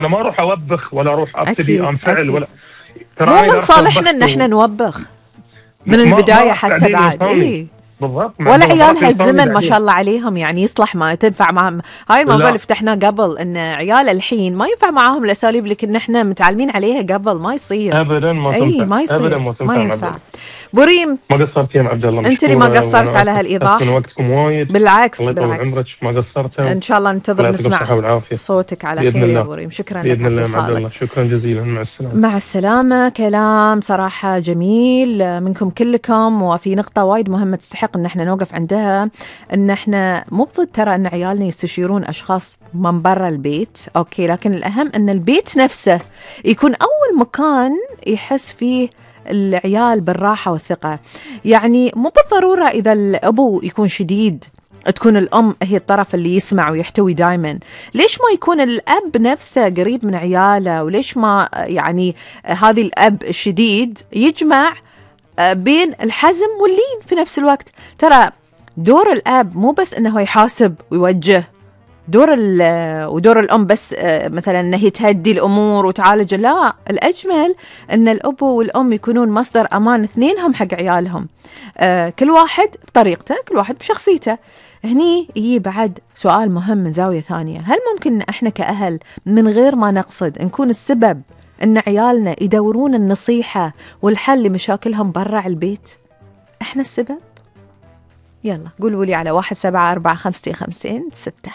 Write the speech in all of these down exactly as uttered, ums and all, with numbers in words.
انا ما اروح اوبخ ولا اروح ابتدي أكيد انفعل أكيد. ولا مو من صالحنا ان احنا نوبخ من البدايه حتى بعد. اي بالضبط. ولا عيال هالزمن ما شاء الله عليهم يعني يصلح ما تنفع معهم. هاي الموضوع اللي فتحناه قبل، ان عيال الحين ما ينفع معاهم الاساليب اللي كنا احنا متعلمين عليها قبل. ما يصير ابدا، ما اي تنفع ما يصير، ابدا، ما, ما ينفع. عبدالله. بريم ما قصرت يا عبد الله، انت اللي ما قصرت على هالايضاح. من وقتكم وايد. بالعكس الله يطول بالعكس، عمرك، ما قصرت. ان شاء الله ننتظر نسمع صوتك على خير يا بريم. شكرا بإذن لك الله عبد الله، شكرا جزيلا. مع السلامه. مع السلامه. كلام صراحه جميل منكم كلكم، وفي نقطه وايد مهمه تستحق ان احنا نوقف عندها، ان احنا مو ضد ترى ان عيالنا يستشيرون اشخاص من برا البيت، اوكي، لكن الاهم ان البيت نفسه يكون اول مكان يحس فيه العيال بالراحه والثقه. يعني مو بالضروره اذا الابو يكون شديد تكون الأم هي الطرف اللي يسمع ويحتوي دائما. ليش ما يكون الأب نفسه قريب من عياله؟ وليش ما يعني هذه الأب الشديد يجمع بين الحزم واللين في نفس الوقت؟ ترى دور الأب مو بس أنه يحاسب ويوجه، دور ودور الأم بس مثلا أنه هي تهدي الأمور وتعالج. لا، الأجمل أن الأب والأم يكونون مصدر أمان اثنينهم حق عيالهم، كل واحد بطريقته، كل واحد بشخصيته. هني يجي بعد سؤال مهم من زاوية ثانية، هل ممكن احنا كأهل من غير ما نقصد نكون السبب ان عيالنا يدورون النصيحة والحل لمشاكلهم برا البيت؟ احنا السبب؟ يلا قولوا لي على واحد سبعة أربعة خمسة خمسين ستة.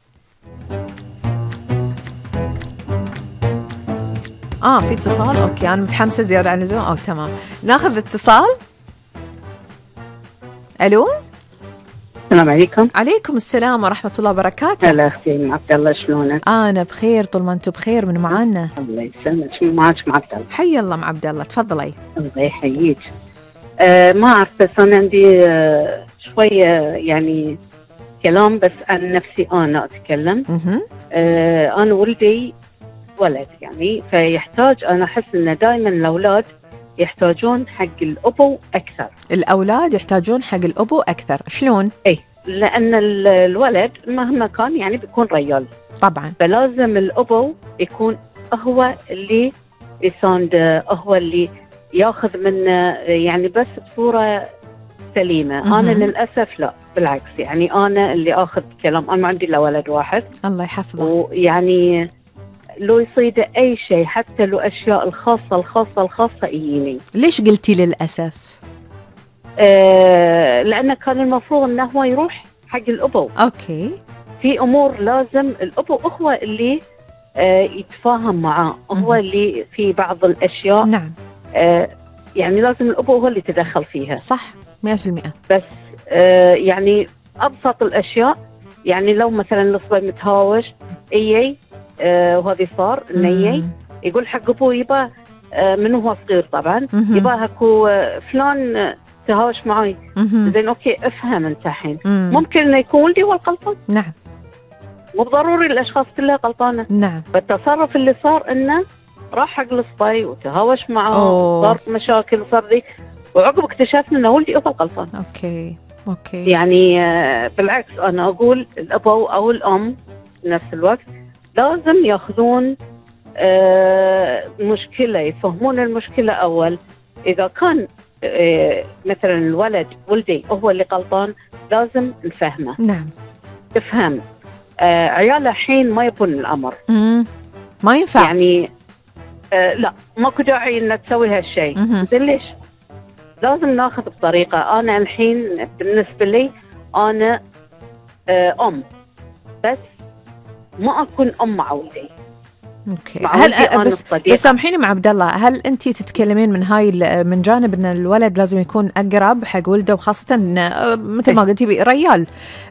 اه في اتصال، اوكي انا متحمسة زيادة عن اللزوم. او تمام، ناخذ اتصال. الو، السلام عليكم. عليكم السلام ورحمة الله وبركاته. هلا أختي عبد الله، شلونك؟ أنا بخير طول ما أنتم بخير. من معانا؟ الله يسلمك. شو معك مع عبد الله؟ حي الله مع عبد الله، تفضلي. الله يحييك. آه ما أعرف، بس أنا عندي آه شوية يعني كلام بس عن نفسي أنا أتكلم. آه أنا ولدي ولد يعني، فيحتاج، أنا أحس إن دائما الأولاد يحتاجون حق الأبو أكثر. الأولاد يحتاجون حق الأبو أكثر، شلون؟ إيه، لأن الولد مهما كان يعني بيكون ريال طبعا، فلازم الأبو يكون هو اللي يساند، هو اللي ياخذ منه يعني بس بصورة سليمة. م- أنا للأسف لا، بالعكس يعني أنا اللي أخذ كلام. أنا ما عندي إلا ولد واحد، الله يحفظه، ويعني لو يصيده أي شيء حتى لو أشياء الخاصة الخاصة الخاصة يجيني. ليش قلتي للأسف؟ آه لأنه كان المفروض أنه هو يروح حق الأبو. أوكي، في أمور لازم الأبو هو اللي آه يتفاهم معاه، هو اللي في بعض الأشياء نعم آه يعني لازم الأبو هو اللي يتدخل فيها. صح مئة في المئة. بس آه يعني أبسط الأشياء، يعني لو مثلا الصبي متهاوش إيي آه وهذه صار إنه يقول حق أبوه يبا آه من هو صغير طبعا، يبا هكو آه فلان آه تهاوش معي. زين أوكي، افهم أنت الحين، ممكن إنه يكون ولدي هو الغلطان. نعم، مو ضروري الأشخاص كلها غلطانة. نعم، فالتصرف اللي صار إنه راح حق الصبي وتهاوش معه، صار مشاكل وصار ذي، وعقب اكتشفنا إنه ولدي هو الغلطان. أوكي أوكي. يعني آه بالعكس، أنا أقول الأبو أو الأم بنفس الوقت لازم ياخذون آه مشكلة، يفهمون المشكلة أول. إذا كان آه مثلا الولد ولدي هو اللي غلطان، لازم نفهمه. نعم، تفهم. آه عياله الحين ما يبون الأمر، مم. ما ينفع يعني آه لا، ماكو داعي إن تسوي هالشيء. زين ليش؟ لازم ناخذ بطريقة. أنا الحين بالنسبة لي أنا آه أم، بس ما أكون أم مع ولدي. اوكي، هل بس بس سامحيني مع عبد الله، هل انت تتكلمين من هاي من جانب ان الولد لازم يكون اقرب حق ولده، وخاصه مثل ما قلتي ريال؟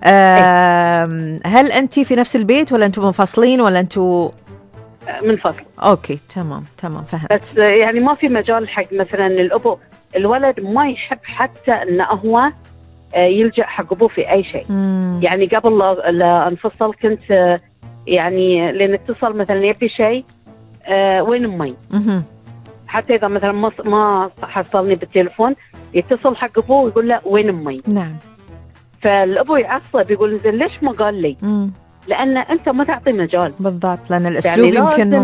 هل انت في نفس البيت ولا انتم منفصلين ولا انتم منفصل؟ اوكي تمام تمام، فهمت. بس يعني ما في مجال حق مثلا الابو، الولد ما يحب حتى انه هو يلجأ حق ابوه في اي شيء. مم. يعني قبل لا انفصل كنت يعني لين اتصل مثلا يبي شيء آه وين امي؟ مم. حتى اذا مثلا ما ما حصلني بالتليفون يتصل حق ابوه ويقول له وين امي؟ نعم. فالابو يعصب، يقول زين ليش ما قال لي؟ مم. لان انت ما تعطي مجال بالضبط، لان الاسلوب يعني يمكن